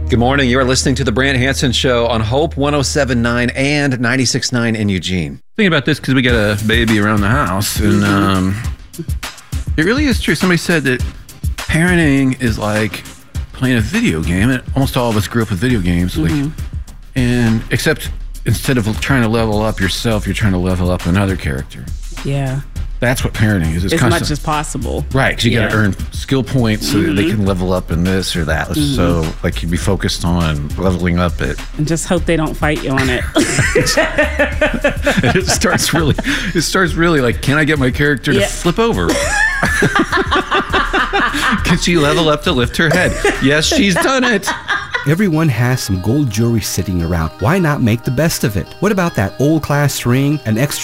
Good morning. You are listening to The Brant Hansen Show on Hope 107.9 and 96.9 in Eugene. Thinking about this because we got a baby around the house, and it really is true. Somebody said that parenting is like playing a video game, and almost all of us grew up with video games. And except instead of trying to level up yourself, you're trying to level up another character. Yeah. That's what parenting is. It's much as possible. Right, because you got to earn skill points so that they can level up in this or that. So, like, you'd be focused on leveling up it. And just hope they don't fight you on it. It starts really like, can I get my character to flip over? Can she level up to lift her head? Yes, she's done it. Everyone has some gold jewelry sitting around. Why not make the best of it? What about that old class ring, an extra